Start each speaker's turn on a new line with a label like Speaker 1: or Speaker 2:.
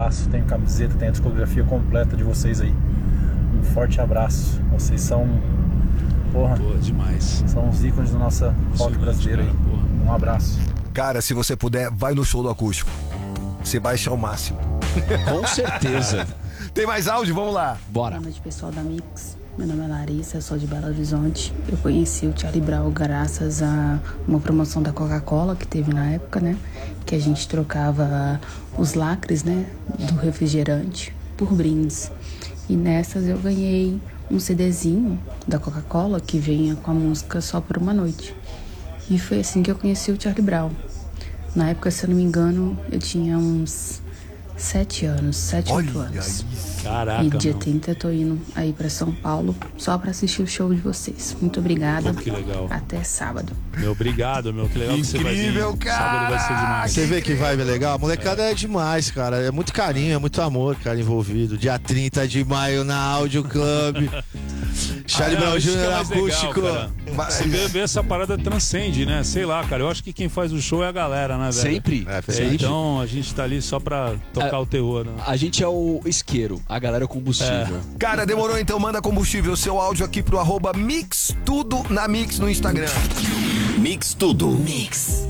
Speaker 1: abraço. Tem camiseta, tem a discografia completa de vocês aí. Um forte abraço. Vocês são... Porra,
Speaker 2: demais.
Speaker 1: São os ícones da nossa rock brasileira aí. Um abraço.
Speaker 3: Cara, se você puder, vai no show do acústico. Você vai achar o máximo.
Speaker 4: Com certeza.
Speaker 3: Tem mais áudio? Vamos lá.
Speaker 4: Bora.
Speaker 5: Boa noite, pessoal da Mix. Meu nome é Larissa, eu sou de Belo Horizonte. Eu conheci o Charlie Brown graças a uma promoção da Coca-Cola que teve na época, né? Que a gente trocava os lacres, né? Do refrigerante por brindes. E nessas eu ganhei um CDzinho da Coca-Cola que vinha com a música Só por uma Noite. E foi assim que eu conheci o Charlie Brown. Na época, se eu não me engano, eu tinha uns 7 anos, 8 anos.
Speaker 2: Caraca,
Speaker 5: e dia 30 eu tô indo aí pra São Paulo só pra assistir o show de vocês. Muito obrigada.
Speaker 2: Pô, que legal.
Speaker 5: Até sábado.
Speaker 2: Obrigado, que legal.
Speaker 3: Incrível,
Speaker 2: que você vai vir.
Speaker 3: cara.
Speaker 2: Sábado vai ser demais.
Speaker 6: Você vê que vibe legal? A molecada é demais, cara. É muito carinho, é muito amor, cara, envolvido. Dia 30 de maio na Audio Club. Charlie Brown Jr. acústico.
Speaker 2: Você vê essa parada transcende, né? Sei lá, cara. Eu acho que quem faz o show é a galera, né, velho?
Speaker 4: Sempre.
Speaker 2: Então a gente tá ali só pra tocar o terror, né?
Speaker 4: A gente é o isqueiro, a galera é o combustível.
Speaker 3: Cara, demorou, então manda combustível, seu áudio aqui pro @MixTudo na Mix no Instagram.
Speaker 7: Mix Tudo. Mix.